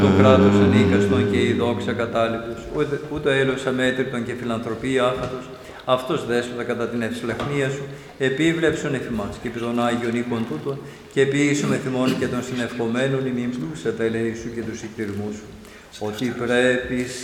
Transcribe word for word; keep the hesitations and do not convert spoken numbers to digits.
Το κράτος ανίκαστον και η δόξα κατάληπτος, ούτω έλος αμέτρητον και φιλανθρωπία άφατος, αυτός δέσποτα κατά την ευσλαχνία σου, επίβλεψον εφ' ημάς και επί των Άγιων οίκων τούτων και ποιήσομεν θυμών και των συνευχομένων ημίν πλούσα τα ελέη σου και τους εκτιρμούς σου, ότι πρέπει